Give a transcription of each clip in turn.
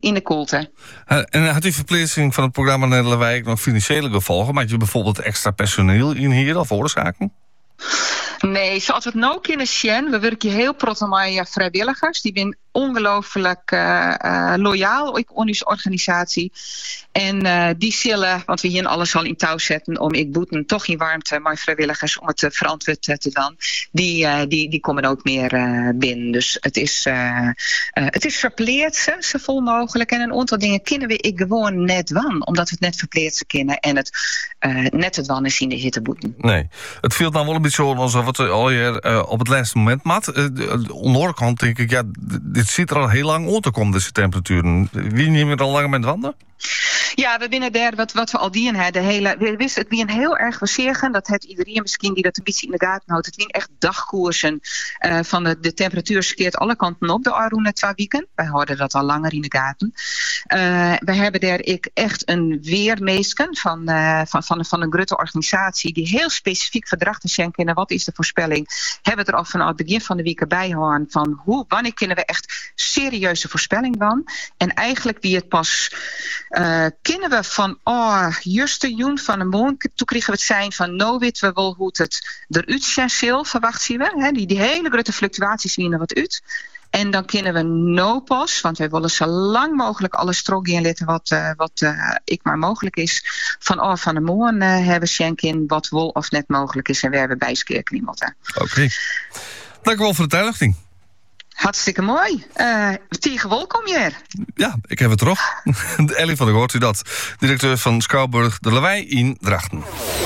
in de koelte. En had die verplaatsing van het programma naar de wijk nog financiële gevolgen? Maak je bijvoorbeeld extra personeel in hier of oorzaken? Nee, zoals we het nou kunnen zien, we werken heel proto met vrijwilligers. Die zijn ongelooflijk loyaal aan onze organisatie. En die zullen, want we hier alles al in touw zetten om ik boeten toch in warmte mijn vrijwilligers om het verantwoord te doen. Die komen ook meer binnen. Dus het is verpleegd zo vol mogelijk. En een aantal dingen kennen we ik gewoon net wan, omdat we het net verpleegd kennen en het net het wan is in de hitteboeten. Nee, het viel dan wel een beetje alsof het al je op het laatste moment mat. Aan de andere kant denk ik, ja, dit zit er al heel lang aan te komen, deze temperaturen. Wie niet meer al langer met wanden? Ja, we binnen daar wat we al die hebben. We wisten het wie een heel erg verzegen. Dat het iedereen misschien die dat een beetje in de gaten houdt. Het wie echt dagkoersen van de temperatuur skeert alle kanten op de Aroene 2 weken. Wij houden dat al langer in de gaten. We hebben daar echt een weermeesken van een grote organisatie die heel specifiek verdrag te schenken. En wat is de voorspelling? Hebben we er al vanaf het begin van de week bij houden van wanneer kunnen we echt serieuze voorspelling van? En eigenlijk wie het pas kennen we van juiste joen van een maand. Toen kregen we het zijn van nou weten we wel hoe het eruit zijn verwacht zien we. Hè? Die hele grote fluctuaties zien er wat uit. En dan kunnen we nou pas, want wij willen zo lang mogelijk alle strook inletten wat ik maar mogelijk is. Van de moon hebben schenken wat wel of net mogelijk is en waar we bijskeerken iemand. Oké. Dank u wel voor de toelichting. Hartstikke mooi. Tegen welkom hier. Ja, ik heb het erop. Ellie van der Goort, u dat. Directeur van Schouwburg de Lawaai in Drachten.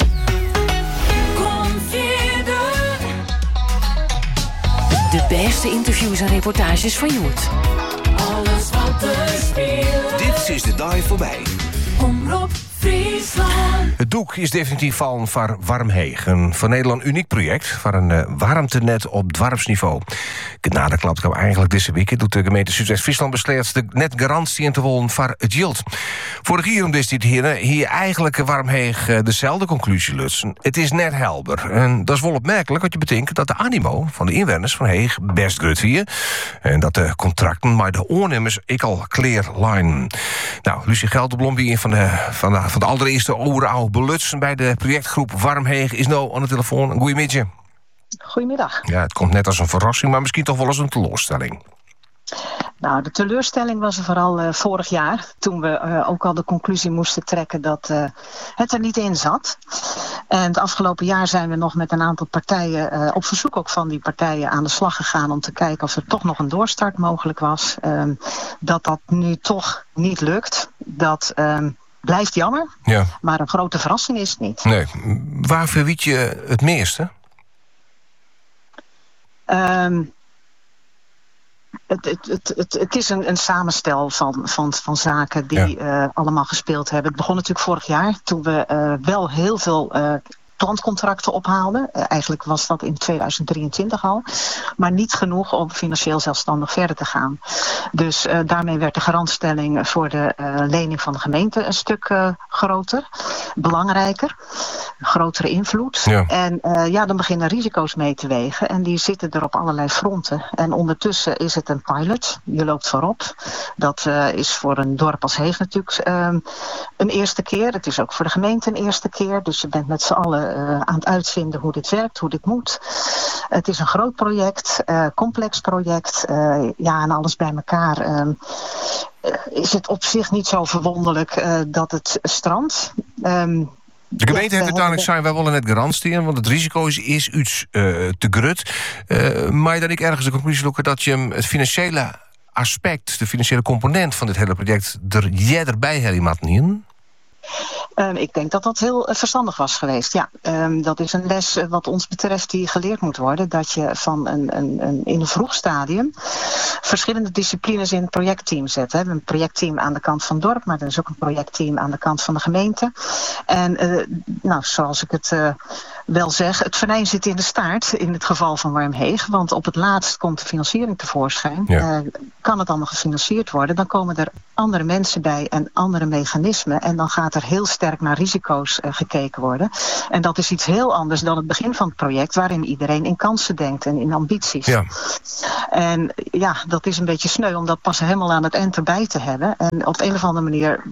De beste interviews en reportages van Joert. Alles wat er speelt. Dit is de dag voorbij. Omroep Friesland. Het doek is definitief vallen voor Warmheeg. Een voor Nederland uniek project voor een warmtenet op dorpsniveau. Na de klap kwam eigenlijk deze week. Doet de gemeente Zuidwest-Friesland besleert de net garantie in te wollen voor het yield. Vorig jaar om dit hier eigenlijk Warmheeg dezelfde conclusie lutsen. Het is net helder. En dat is wel opmerkelijk, want je bedenkt dat de animo van de inwoners van Heeg best goed hier. En dat de contracten maar de oornemers ik al clear line. Nou, Lucie Gelderblom, wie een van de allereerste oude belutsen bij de projectgroep Warmheeg, is nou aan de telefoon. Goedemiddag. Goedemiddag. Ja, het komt net als een verrassing, maar misschien toch wel als een teleurstelling. Nou, de teleurstelling was er vooral vorig jaar, toen we ook al de conclusie moesten trekken dat het er niet in zat. En het afgelopen jaar zijn we nog met een aantal partijen, op verzoek ook van die partijen, aan de slag gegaan om te kijken of er toch nog een doorstart mogelijk was. Dat nu toch niet lukt, dat blijft jammer, ja. Maar een grote verrassing is het niet. Nee, waar verwiet je het meeste? Het is een samenstel van zaken die allemaal gespeeld hebben. Het begon natuurlijk vorig jaar toen we wel heel veel klantcontracten ophaalden. Eigenlijk was dat in 2023 al. Maar niet genoeg om financieel zelfstandig verder te gaan. Dus daarmee werd de garantstelling voor de lening van de gemeente een stuk groter. Belangrijker. Grotere invloed. Ja. En dan beginnen risico's mee te wegen. En die zitten er op allerlei fronten. En ondertussen is het een pilot. Je loopt voorop. Dat is voor een dorp als Heeg natuurlijk een eerste keer. Het is ook voor de gemeente een eerste keer. Dus je bent met z'n allen aan het uitvinden hoe dit werkt, hoe dit moet. Het is een groot project, complex project. En alles bij elkaar is het op zich niet zo verwonderlijk dat het strandt. De gemeente heeft uiteindelijk zijn, wij willen net garantie, want het risico is iets te grut. Maar dan ik ergens de conclusie lokken dat je het financiële aspect, de financiële component van dit hele project erbij helemaal niet. Ik denk dat dat heel verstandig was geweest. Ja, dat is een les wat ons betreft die geleerd moet worden. Dat je van in een vroeg stadium verschillende disciplines in het projectteam zet. We hebben een projectteam aan de kant van het dorp, maar er is ook een projectteam aan de kant van de gemeente. En zoals ik het wel zeggen, het venijn zit in de staart in het geval van Warmheeg. Want op het laatst komt de financiering tevoorschijn. Ja. Kan het allemaal gefinancierd worden, dan komen er andere mensen bij en andere mechanismen. En dan gaat er heel sterk naar risico's gekeken worden. En dat is iets heel anders dan het begin van het project, waarin iedereen in kansen denkt en in ambities. Ja. En ja, dat is een beetje sneu om dat pas helemaal aan het eind erbij te hebben. En op een of andere manier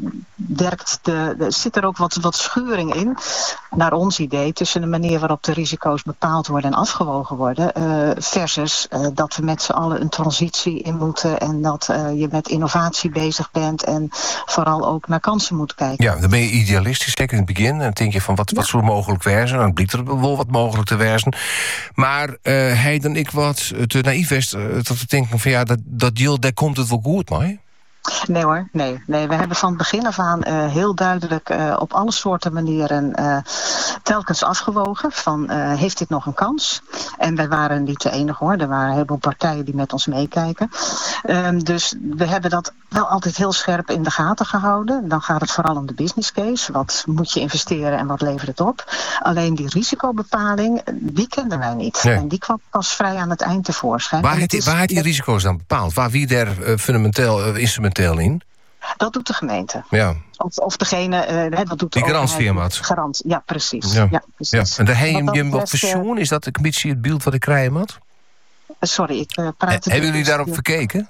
zit er ook wat schuring in, naar ons idee, tussen de manier waarop de risico's bepaald worden en afgewogen worden, versus dat we met z'n allen een transitie in moeten en dat je met innovatie bezig bent en vooral ook naar kansen moet kijken. Ja, dan ben je idealistisch, zeker in het begin. En dan denk je van, wat zou mogelijk wezen? Dan blijkt er wel wat mogelijk te wezen. Maar hij dan ik wat te naïef is, dat we denken van ja, dat deal, daar komt het wel goed mee. Nee hoor, nee. We hebben van het begin af aan heel duidelijk op alle soorten manieren telkens afgewogen van heeft dit nog een kans? En wij waren niet de enige hoor, er waren een heleboel partijen die met ons meekijken. Dus we hebben dat wel altijd heel scherp in de gaten gehouden. Dan gaat het vooral om de business case. Wat moet je investeren en wat levert het op? Alleen die risicobepaling, die kenden wij niet. Nee. En die kwam pas vrij aan het eind tevoorschijn. Waar heeft die risico's dan bepaald? Wie daar fundamenteel, instrumenteel in? Dat doet de gemeente. Ja. Of degene, dat doet de die garantiefirma. Garant, ja, precies. Ja. Ja, precies. Ja. En daar heb je op pensioen, is dat een beetje het beeld wat ik krijg had? Sorry, ik praat... Hebben jullie daarop verkeken?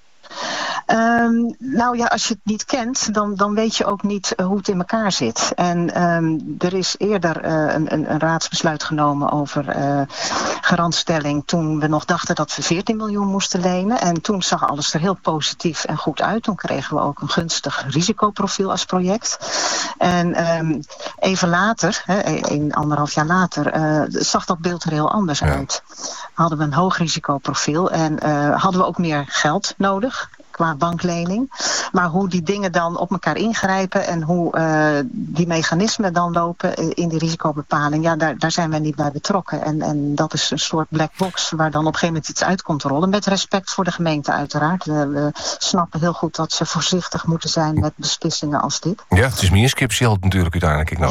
Nou ja, als je het niet kent, dan weet je ook niet hoe het in elkaar zit. En er is eerder een raadsbesluit genomen over garantstelling toen we nog dachten dat we 14 miljoen moesten lenen. En toen zag alles er heel positief en goed uit. Toen kregen we ook een gunstig risicoprofiel als project. En even later, 1,5 jaar later, zag dat beeld er heel anders uit. Hadden we een hoog risicoprofiel en hadden we ook meer geld nodig qua banklening. Maar hoe die dingen dan op elkaar ingrijpen en hoe die mechanismen dan lopen in die risicobepaling, ja, daar zijn wij niet bij betrokken. En dat is een soort black box waar dan op een gegeven moment iets uit komt te rollen. Met respect voor de gemeente uiteraard. We snappen heel goed dat ze voorzichtig moeten zijn met beslissingen als dit. Ja, het is meer skipshield natuurlijk uiteindelijk.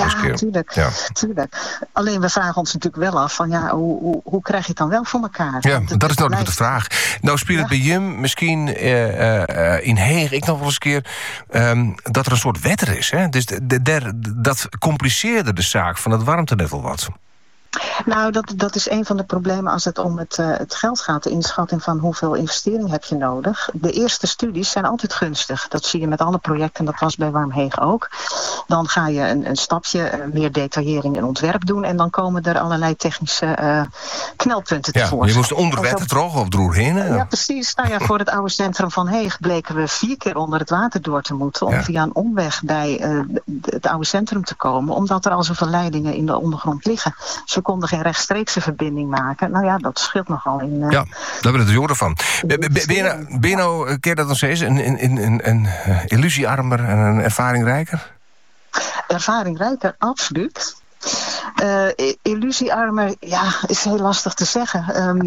Tuurlijk. Alleen we vragen ons natuurlijk wel af van ja, hoe krijg je het dan wel voor elkaar? Ja, dat is nou de vraag. Nou speelt het bij Jim misschien in Heeg, ik nog wel eens een keer, dat er een soort wetter is. Hè? Dus dat compliceerde de zaak van het warmtenet wel wat. Nou, dat is een van de problemen als het om het geld gaat. De inschatting van hoeveel investering heb je nodig. De eerste studies zijn altijd gunstig. Dat zie je met alle projecten, dat was bij Warmheeg ook. Dan ga je een stapje, meer detaillering en ontwerp doen. En dan komen er allerlei technische knelpunten tevoorschijn. Je moest onder water drogen of doorheen. Ja, precies. Nou ja, voor het oude centrum van Heeg bleken we 4 keer onder het water door te moeten. Om via een omweg bij het oude centrum te komen. Omdat er al zoveel leidingen in de ondergrond liggen. Ze konden geen rechtstreekse verbinding maken. Nou ja, dat scheelt nogal in... Ja, daar ben ik het horen van. Ben je nou, ken je dat nog steeds, een illusiearmer en een ervaringrijker? Ervaringrijker, absoluut. Illusiearmer, ja, is heel lastig te zeggen.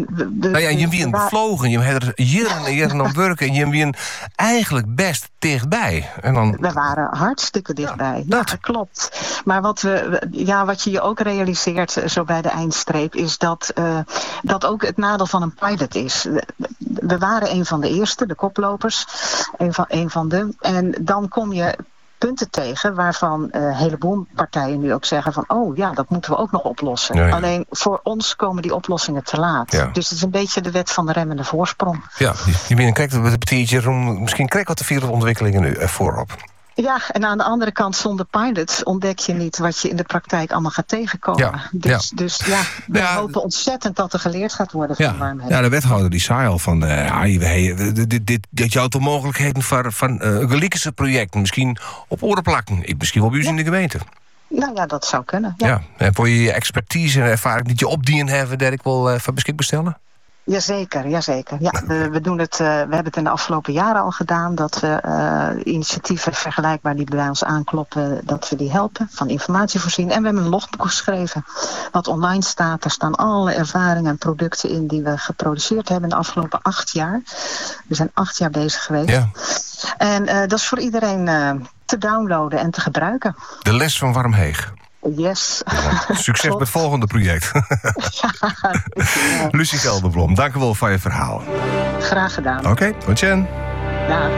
Je bent bevlogen, je hebt er jaren op werken en je bent eigenlijk best dichtbij. En dan... We waren hartstikke dichtbij. Ja, dat klopt. Maar wat je je ook realiseert zo bij de eindstreep is dat ook het nadeel van een pilot is. We waren een van de eerste, de koplopers. Een van de. En dan kom je punten tegen waarvan een heleboel partijen nu ook zeggen van oh ja, dat moeten we ook nog oplossen. Ja. Alleen voor ons komen die oplossingen te laat. Ja. Dus het is een beetje de wet van de remmende voorsprong. Ja, je betekent misschien krijg wat de vierde ontwikkelingen nu voorop. Ja, en aan de andere kant, zonder pilots ontdek je niet wat je in de praktijk allemaal gaat tegenkomen. Dus we hopen ontzettend dat er geleerd gaat worden van Warmheeg. Ja, de wethouder die zei al van, dat jouw toch mogelijkheden van gelijke projecten misschien op orde plakken. Misschien wel bij u in de gemeente. Nou ja, dat zou kunnen. Ja. En voor je expertise en ervaring die je opdienen hebben, dat ik wel van beschikbaar stellen? Jazeker. Ja, we doen het. We hebben het in de afgelopen jaren al gedaan dat we initiatieven vergelijkbaar die bij ons aankloppen, dat we die helpen, van informatie voorzien. En we hebben een logboek geschreven wat online staat. Daar staan alle ervaringen en producten in die we geproduceerd hebben in de afgelopen 8 jaar. We zijn 8 jaar bezig geweest. Ja. En dat is voor iedereen te downloaden en te gebruiken. De les van Warmheeg. Yes. Succes Klopt. met het volgende project. Lucie Gelderblom, dank u wel voor je verhaal. Graag gedaan. Oké, tot ziens. Dag.